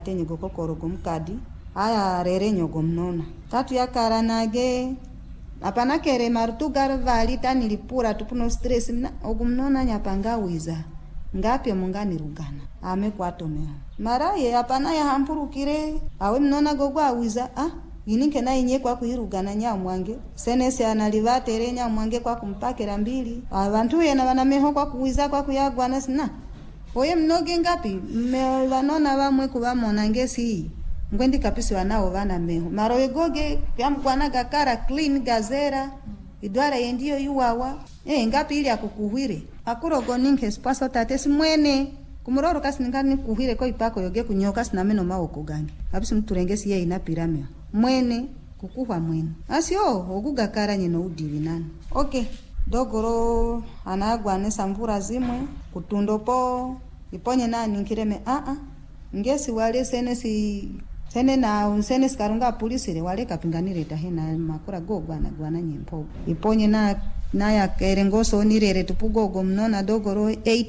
tenye gokokoro gomkadi aya rere nyogo mnona tatu ya karanage apana kere marutugar vali tanilipura tupuno stress mina ogumnona nyapanga wiza ngapi mungani rugana ame kwatomeo mara ye apana ya hampurukire awe mnona gogwa wiza ininke na inye kwa kuirugana nya mwange senese analivatere nya mwange kwa kumpakira mbili abantu yena banameho kwa kuwiza kwa kuyagwana sina oye mnoge ngapi me vanona vamwe kuvamona ngesi ngwendi kapisi wanao vana meho maro egoge yamkwana gakara clean gazera idwara yendiyo yuwawa ngapi ili akukuhwire akurogo ninke spaso tatesi mwene kumuroro kasi ningani kuhwire ko ipako yoge kunyoka sina meno mawo kugangi kapisi mturengesi ye inapirameo mwene kukuhwa mwene asio ogugakara nyino udivi nani okay dogoro anagwane samvura zimwe kutundopo iponye nani nkireme ngesi wale sene na karunga polisi wale kapinganire tahena makura gwana nyempo iponye na ya kerengoso nirere tupugogo mnona dogoro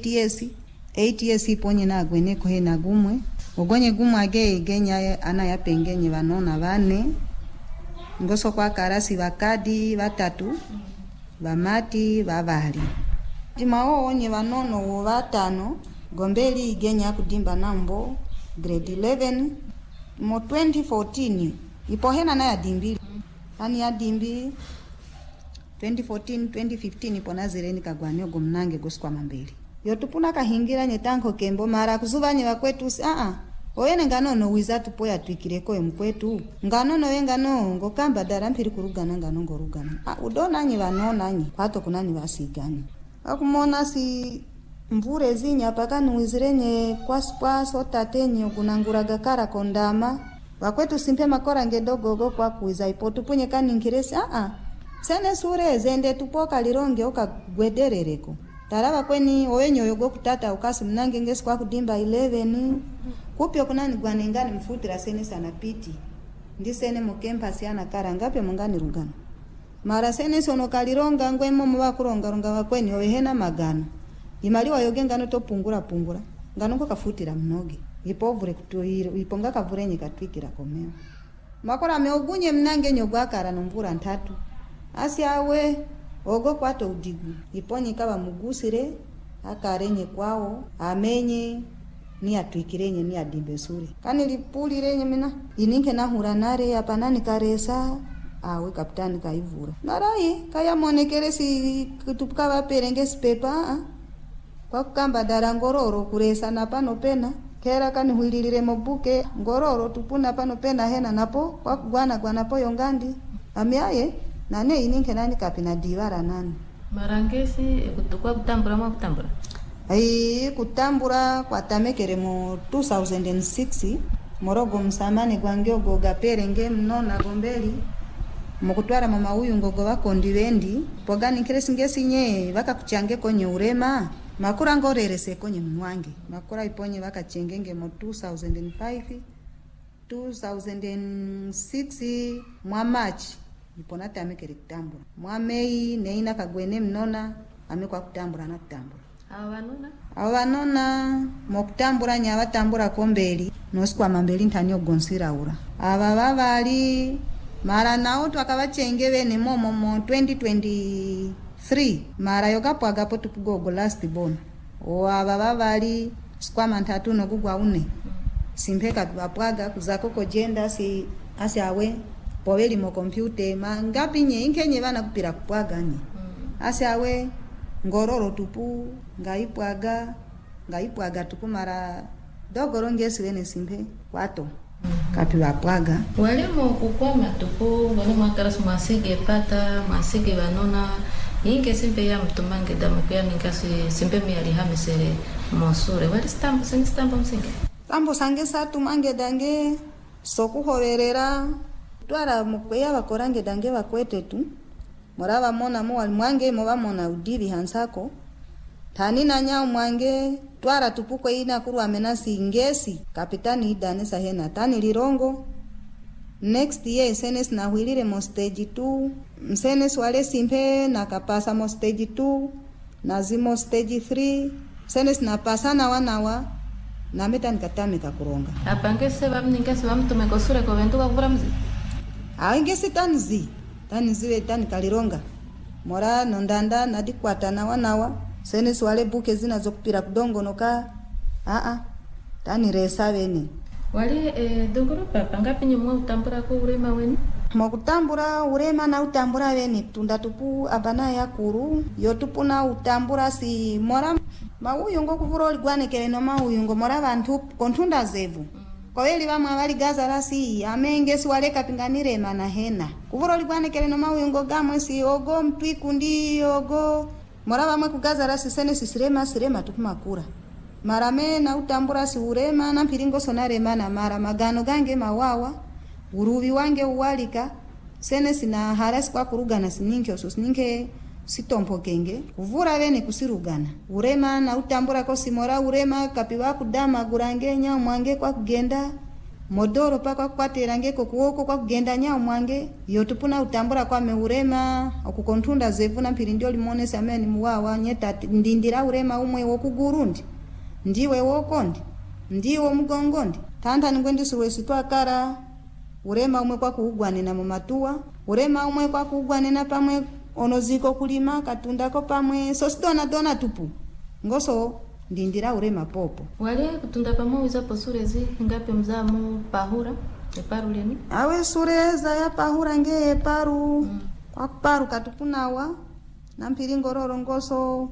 8 iponye na gwene ko hena gumwe ogonye gumwe age genya ana ya pengenye vanona vane ngoso kwa karasi vakadi vatatu vamati vavali timao onye vanono vatano gombeli igenya kudimba nambo grade 11 mo 2014 ipohena na ya dimbi ani ya dimbi 2014 2015 ipona zireni kagwanyo gomnange goskwa mambeli yotupuna kahingira nyetanko kembo mara kuzuvanye vakwetu oyene nganono wiza tupoya twikireko mkwetu nganono wengano ngokamba darampiri kurugana ngano ngorugana udona nyi vanona nyi pato kunani vasigani akumona si mvure zinya paka nuizirenye kwaso tatenye kunanguraga kara kondama vakwetu simpe makora ngedogogo kwa kuiza ipotupunye kaninkiresi sene sure zende tupoka lironge okagwederereko tarava kweni owenyoyo gokutata ukasi mnange ngesi kwa kudimba 11 kupyo kunani gwanengani mfutira sene sana piti ndisene mu campus yana kara ngape mungani rugana mara sene sono kalironga ngwemo mubakuronga ronga wakweni ohena magana imaliwa yoge ngano topungura ngano ko kafutira mnoge ipovure kutuhira iponga kavurenye katwikira komeo makora meogunye mnange nyogwa kara nomvura ntatu asiawe ogo kwato udigu iponye kaba mugusire akarenye kwao amenye ni atwikirenye ni adimbe suri kani lipulirenye mina ininke na huranare apanani karesa awe kapitani kaivura narai kaya monekere si kutupuka vaperenge sipepa kwa kukamba dara ngororo kuresa na pano pena kera kani huililire mobuke ngororo tupuna pano pena hena napo kwa gwana po yongandi amiaye nane ininke nani kapina divara nani marangesi kutukwa kutambura kutambura kwa tamekere mo 2006 morogo msamani gwangyogo gaperenge mnona gombeli mukutwara mama uyu ngogo vakondivendi pogani ngesi nye vakakuchange konye urema makura ngorerese konye mwange makura iponye vakachengenge mo 2005 2006 mwa March ipona tamekere kutambura mwa Mei neina kagwene mnona amekwa kutambura na kutambura avanona mokutambura nya vatambura kombeli nosikwa mambeli ntani ogonsiraura ava vavali mara nao twakavachenge vene momo 2023 mara yokapwaga po tupugogo last born ava vavali sikwama ntatu nokugwa une simpeka vapwaga kuzako kojenda asi awe poveli mo computer mangapi nye inkenye vana kupira kupwaga nye asi awe ngororo tupu ngaipwaga tupu mara dogoro ngesi wene simpe kwato kapi wapwaga walimo kukwama tupu walimo akaras masige pata masige vanona inge simpe ya mtumange damu kwa nikasi simpe mi alihamisere mosure wali stampo msinge tambo sange satu mange dange sokuhoverera twara mukweya bakorange dange bakwete tu morava mona mo mwange mo bamona udivi hansako tani na nyao mwange twara tupuko ina kurwa menasi ingesi kapitani idane sahena tani lirongo next year senes na huilire mo stage 2 senes wale simpe na kapasa mo stage 2 na zimo stage 3 senes na pasana wanawa na meta nikatamika kuronga apange seba mningasi bamtume kosure ko ventuka kuvura mzi ingesi taniziwe kalironga mora nondanda nadikwata nawa sene swale buke zinazokupira kudongo noka tani resa bene wali dogoro papa ngapi nyumwa utambura ko urema weni mokutambura urema na utambura bene tunda tupu abana ya kuru yotupu na utambura si mora mauyungo kuvura oligwanekele no mauyungo mora bantu kontunda zevu kweli bamwe abali gaza rasi amenge swale kapinganire mana hena kuvura oligwanekele no mauyungo gamwe si ogo mtwiku ndi ogo mora bamwe kugaza rasi sene sirema tukumakura marame na utambura si urema na mpiringo sonarema na mara magano gange mawawa uruvi wange uwalika sene sina harasi kwa kurugana sininke oso sininke sitompo kenge kuvura bene kusirugana urema na utambura ko simora urema kapiwa kudama gurange nya mwange kwa kugenda modoro paka kwaterange ko kuoko kwa kugenda nya mwange yotupuna utambura kwa meurema okukontunda zevu na mpiri limone sameni muwawa nyeta ndindira urema umwe wokugurundi ndiwe wokondi ndiwo mgongondi tanta ngwendi suwesi twakara urema umwe kwa kuugwane na mumatua urema umwe kwa kuugwane na pamwe onoziko kulima katunda ko pamwe so dona tupu ngoso ndindira urema popo wale kutunda pamwe za posurezi ngapi mzamu pahura eparu leni awe sureza ya pahura nge eparu kwa paru katupunawa na mpiringororo ngoso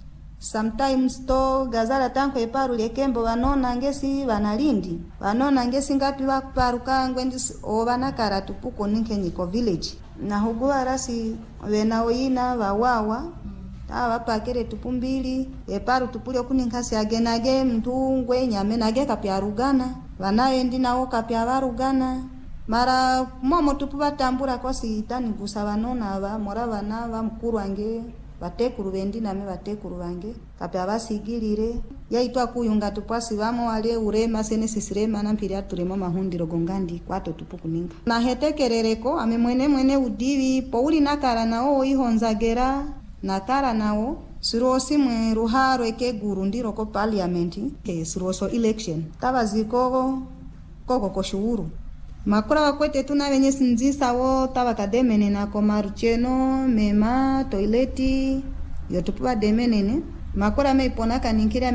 sometimes to gazala tanko eparu lekembo vanona ngesi vanalindi vanona ngesi ngapi vakuparuka ngwendi ovana karatupuko ninke niko village na hugua rasi wenaoina vawawa vapakere tupu mbili eparu tupuli okuninkasi agenage mtungwe nyame nage kapya rugana vanaendi nawo kapya varugana mara momo tupu vatambura kosi itani gusa vanona va mora vana va mkuru wange vatekuru vendi name vatekuru vange kapya vasigilire yaitwa kuyunga tupasi vamo wale urema sene sisirema na mpiri aturemo mahundiro gongandi kwato tupu kuninga na hetekerereko ame mwene udivi pouli nakara nao ihonzagera nakara nao sirosi mwe ruharo eke guru ndiro ko parliamenti siroso election tabaziko koko koshuuru makura wakwete tuna venye sinzisa wo taba kademene na komarucheno mema toileti yotupuwa demenene makura meipona kaninkira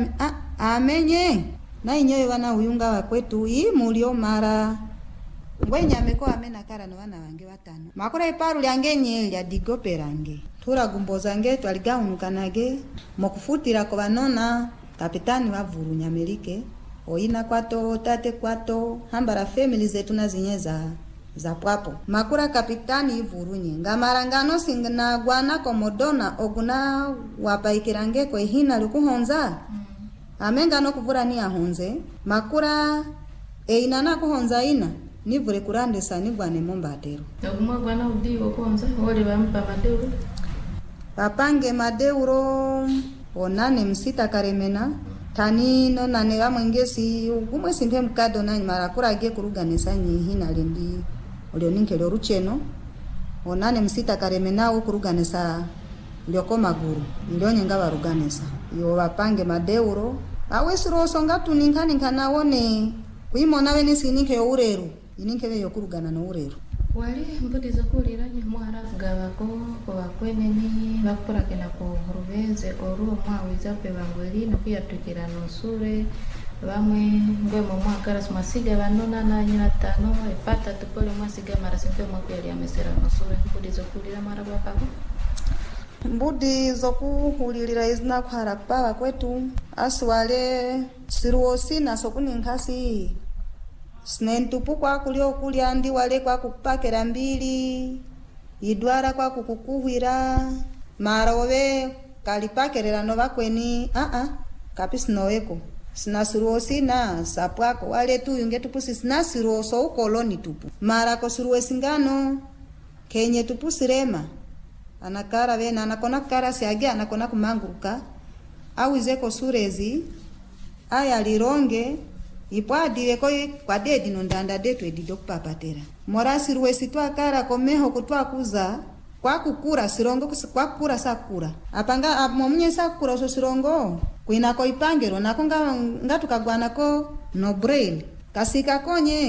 amenye na inyewe wana uyunga wakwetu mulio mara ngwenya meko amena kara no wana wange watano makura iparu lyangenye lya digoperange tura gumbozange twaligahunukanage mokufutira ko banona kapitani wa vuru nyamelike oina kwato tate kwato hambara family zetu na zinyeza za pwapo makura kapitani ivurunye ngamarangano singna gwana komodona oguna wapaikirange ko hina lukuhonza amenga no kuvura ni ahonze makura eina na kuhonza ina nivure kurande sani gwane mombatero ogumwa gwana udiwo kuhonza wole bampa madeuro papange madeuro onane msita karemena tanino nane vamwengesi umwe simpe mkado nani marakura age kuruganisa nyihina lendi ulioninke lorucheno onane msita karemenao kuruganisa lioko maguru ilionyenga varuganisa yo vapange madeuro awesiro songa tuninka naone kuimona vene sininke ureru ininke veyo kurugana no ureru wali mbudi zokulira nye mwarafu gabako kwa kweneni bakura kena ko rubenze oruo mwawiza pe bangweli no kuyatukira nosure bamwe ngwe mu mwakara smasiga banona na nyatano epata tupole mwasiga mara simpe mwakweli amesera nosure mbudi zokulira mara bapako mbudi zokuhulilira izina kuhara kupaba kwetu aswale siruosi na sokuninkasi snentupu kwa kulio kulia ndi wale kwa kupakera mbili idwara kwa kukukuhwira marowe kalipakerera no bakweni kapisi noeko sinasiruosi na sapwako wale tu yunge tupu sinasiruoso ukoloni tupu mara ko siruosi ngano kenye tupu sirema anakara vena anakona kara siage anakona kumanguruka au izeko surezi aya lironge ipwadiwe koi kwa dedi no ndanda detu edido kupapatera morasi ruwesi twakara komeho kutwakuza kwa kukura sirongo kwa kura sakura apanga momunye sakura so sirongo kuina ko ipangero nako ngatukagwana ko no brain kasika konye